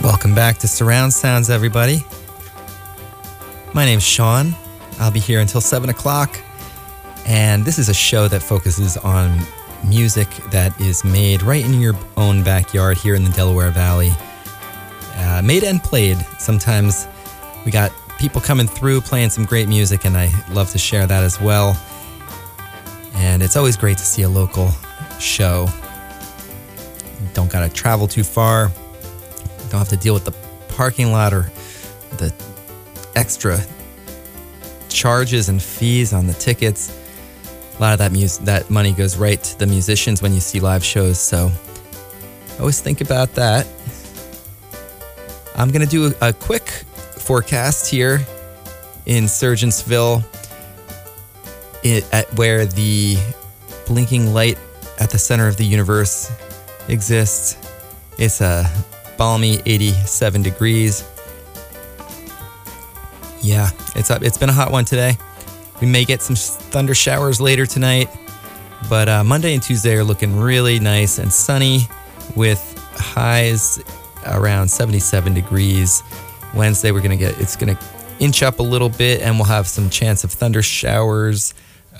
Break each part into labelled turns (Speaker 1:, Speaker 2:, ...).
Speaker 1: Welcome back to Surround Sounds, everybody. My name's Sean. I'll be here until 7 o'clock. And this is a show that focuses on music that is made right in your own backyard here in the Delaware Valley. Made and played. Sometimes we got people coming through playing some great music, and I love to share that as well. And it's always great to see a local show. You don't got to travel too far. Don't have to deal with the parking lot or the extra charges and fees on the tickets. A lot of that money goes right to the musicians when you see live shows, so always think about that. I'm going to do a quick forecast here in Surgeonsville, where the blinking light at the center of the universe exists. It's a balmy 87 degrees. Yeah, it's been a hot one today. We may get some thunder showers later tonight, but Monday and Tuesday are looking really nice and sunny with highs around 77 degrees. Wednesday it's gonna inch up a little bit, and we'll have some chance of thunder showers,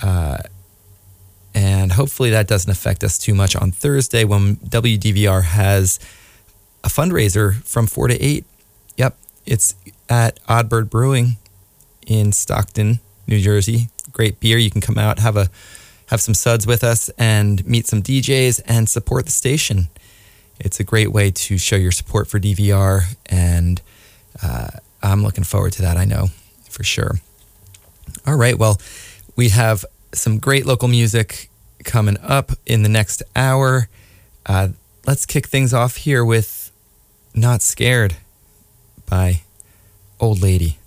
Speaker 1: and hopefully that doesn't affect us too much on Thursday when WDVR has a fundraiser from 4 to 8. Yep, it's at Oddbird Brewing in Stockton, New Jersey. Great beer. You can come out, have some suds with us, and meet some DJs and support the station. It's a great way to show your support for DVR, and I'm looking forward to that, I know, for sure. All right, well, we have some great local music coming up in the next hour. Let's kick things off here with Not Scared by Old Lady.